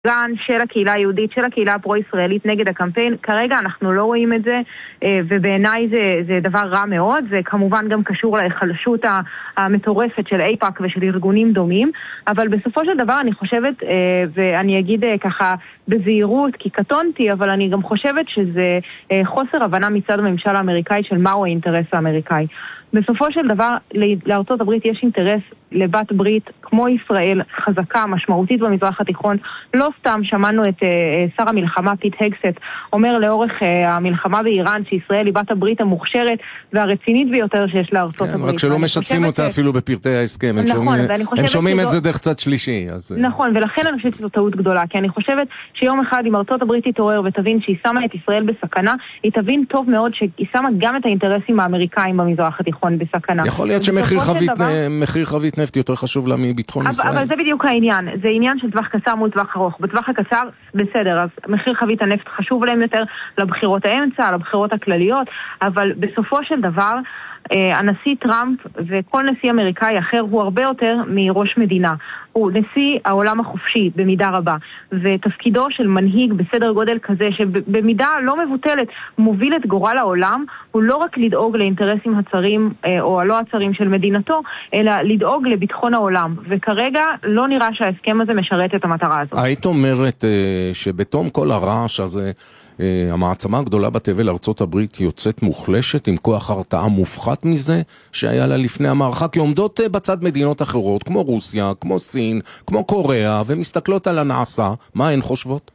של הקהילה היהודית, של הקהילה הפרו-ישראלית נגד הקמפיין. כרגע אנחנו לא רואים את זה, ובעיניי זה דבר רע מאוד. זה כמובן גם קשור להיחלשות המטורפת של איפאק ושל ארגונים דומים, אבל בסופו של דבר אני חושבת, ואני אגיד ככה בזהירות, כי קטונתי, אבל אני גם חושבת שזה חוסר הבנה מצד הממשל האמריקאי של מהו האינטרס האמריקאי. בסופו של דבר, לארצות הברית יש אינטרס לבת ברית כמו ישראל, חזקה, משמעותית במזרח התיכון. לא סתם שמענו את שר המלחמה פיט הגסט אומר לאורך המלחמה באיראן שישראל היא בת הברית המוכשרת והרצינית ביותר שיש לארצות הברית. רק שלא משתפים אותה אפילו בפרטי ההסכם. הם שומעים את זה דרך צד שלישי. נכון, ולכן אני חושבת שזו טעות גדולה, כי אני חושבת שיום אחד אם ארצות הברית תתעורר ותבין שהיא שמה את ישראל בסכנה, היא תבין טוב מאוד שהיא שמה גם את האינטרסים האמריקאים במזרח התיכון בסכנה. יכול להיות שמחיר חבית נפט יותר חשוב לה מביטחון ישראל. אבל זה בדיוק העניין. זה עניין של טווח קצר מול טווח ארוך. בטווח הקצר, בסדר, אז מחיר חבית הנפט חשוב להם יותר לבחירות האמצע, לבחירות הכלליות, אבל בסופו של דבר, הנשיא טראמפ וכל נשיא אמריקאי אחר הוא הרבה יותר מראש מדינה. הוא נשיא העולם החופשי במידה רבה, ותפקידו של מנהיג בסדר גודל כזה שבמידה לא מבוטלת מוביל את גורל העולם, הוא לא רק לדאוג לאינטרסים הצרים או הלא הצרים של מדינתו, אלא לדאוג לביטחון העולם, וכרגע לא נראה שההסכם הזה משרת את המטרה הזאת. היית אומרת שבתום כל הרעש הזה המעצמה הגדולה בתבל ארצות הברית יוצאת מוחלשת עם כוח הרתעה מופחת מזה שהיה לה לפני המערכה, כי עומדות בצד מדינות אחרות כמו רוסיה, כמו סין, כמו קוריאה, ומסתכלות על הנעשה. מה הן חושבות?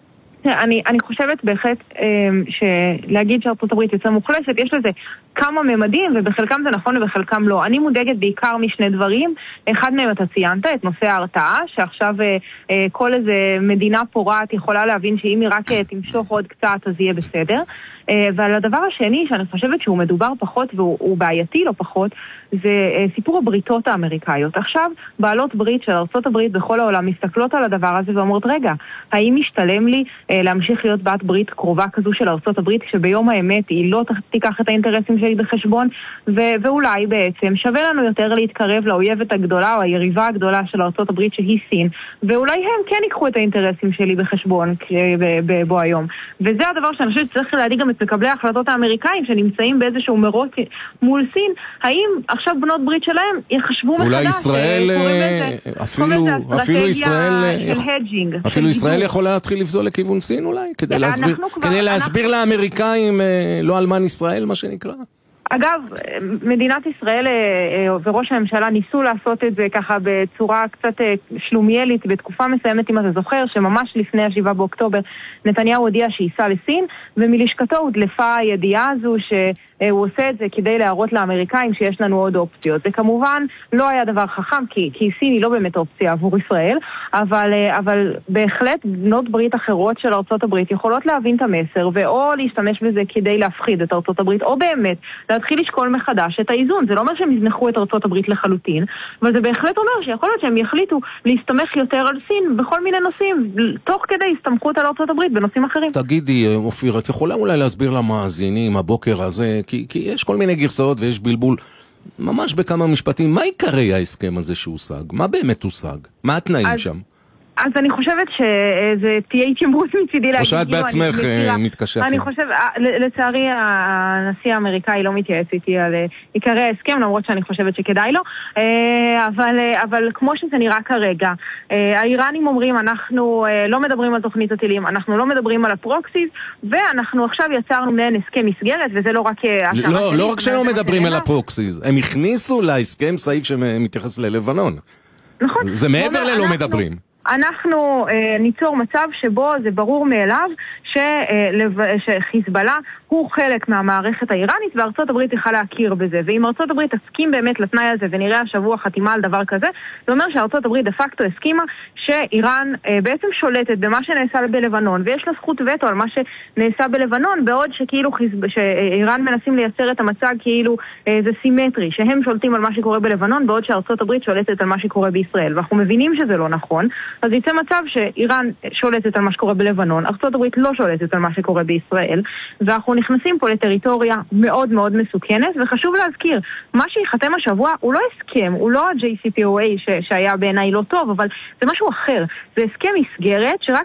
אני חושבת בהחלט שלהגיד שארצות הברית יוצאה מוחלשת, יש לזה כמה ממדים, ובחלקם זה נכון ובחלקם לא. אני מודאגת בעיקר משני דברים. אחד מהם אתה ציינת, את נושא ההרתעה, שעכשיו כל איזה מדינה פורעת יכולה להבין שאם היא רק תמשוך עוד קצת אז יהיה בסדר. ועל הדבר השני, שאני חושבת שהוא מדובר פחות והוא בעייתי לא פחות, זה סיפור הבריתות האמריקאיות. עכשיו, בעלות ברית של ארצות הברית בכל העולם מסתכלות על הדבר הזה ואומרות, רגע, האם משתלם לי להמשיך להיות בת ברית קרובה כזו של ארצות הברית, שביום האמת היא לא תיקח את האינטרסים שלי בחשבון, ואולי בעצם שווה לנו יותר להתקרב לאויבת הגדולה או היריבה הגדולה של ארצות הברית שהיא סין, ואולי הם כן ייקחו את האינטרסים שלי בחשבון בו היום. וזה הדבר שאני חושבת שצריך להדיג גם את מקבלי ההחלטות האמריקאים שנמצאים באיזשהו מרוץ מול סין. האם עכשיו בנות ברית שלהם יחשבו מחדש? אולי ישראל, אפילו ישראל יכולה להתחיל לבזול לכיוון סין אולי, כדי להסביר לאמריקאים לא אלמן ישראל מה שנקרא. אגב, מדינת ישראל וראש הממשלה ניסו לעשות את זה ככה בצורה קצת שלומיאלית בתקופה מסוימת, אם אתה זוכר, שממש לפני 7 באוקטובר נתניהו הודיע שייסע לסין, ומלשכתו הודלפה הידיעה הזו שהוא עושה את זה כדי להראות לאמריקאים שיש לנו עוד אופציות. זה כמובן לא היה דבר חכם, כי סין היא לא באמת אופציה עבור ישראל, אבל בהחלט בנות ברית אחרות של ארצות הברית יכולות להבין את המסר, ואו להשתמש בזה כדי להפחיד את ארצות הברית, או באמת להתחיל לשקול מחדש את האיזון. זה לא אומר שהם יזנחו את ארצות הברית לחלוטין, אבל זה בהחלט אומר שיכול להיות שהם יחליטו להסתמך יותר על סין בכל מיני נושאים, תוך כדי הסתמכות על ארצות הברית בנושאים אחרים. תגידי, אופיר, את יכולה אולי להסביר למאזינים הבוקר הזה, כי יש כל מיני גרסאות ויש בלבול, ממש בכמה משפטים, מה עיקרי ההסכם הזה שהושג? מה באמת הושג? מה התנאים שם? אז אני חושבת שזה תהיה התיימרות מצידי להגיד. או שאת בעצמך מתקשת. אני חושב, לצערי הנשיא האמריקאי לא מתייעץ איתי על עיקרי ההסכם, למרות שאני חושבת שכדאי לו. אבל כמו שזה נראה כרגע, האיראנים אומרים, אנחנו לא מדברים על תוכנית הטילים, אנחנו לא מדברים על הפרוקסיס, ואנחנו עכשיו יצרנו מעין הסכם מסגרת, וזה לא רק... לא רק שלא מדברים על הפרוקסיס, הם הכניסו להסכם סעיף שמתייחס ללבנון. נכון. זה מעבר ללא מדברים. אנחנו ניצור מצב שבו זה ברור מאליו שחיזבאללה הוא חלק מהמערכת האיראנית, וארצות הברית צריכה להכיר בזה. ואם ארצות הברית תסכים באמת לתנאי הזה ונראה השבוע חתימה על דבר כזה, זה אומר שארצות הברית דה פקטו הסכימה שאיראן בעצם שולטת במה שנעשה בלבנון, ויש לה זכות וטו על מה שנעשה בלבנון, בעוד שכאילו שאיראן מנסים לייצר את המצג כאילו זה סימטרי, שהם שולטים על מה שקורה בלבנון, בעוד שארצות הברית שולטת על מה שקורה בישראל. ואנחנו מבינים שזה לא נכון, אז יצא מצב שאיראן שולטת על מה שקורה בלבנון, ארצות הברית לא שולטת על מה שקורה בישראל, ואנחנו נכנסים פה לטריטוריה מאוד מאוד מסוכנת, וחשוב להזכיר, מה שיחתם השבוע הוא לא הסכם, הוא לא ה-JCPOA שהיה בעיניי לא טוב, אבל זה משהו אחר. זה הסכם מסגרת שרק